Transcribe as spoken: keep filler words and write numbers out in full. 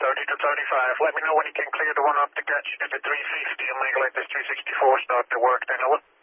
thirty to thirty-five. Let me know when you can clear the one up to get you to the three fifty and make like this three sixty-four start to work then, over.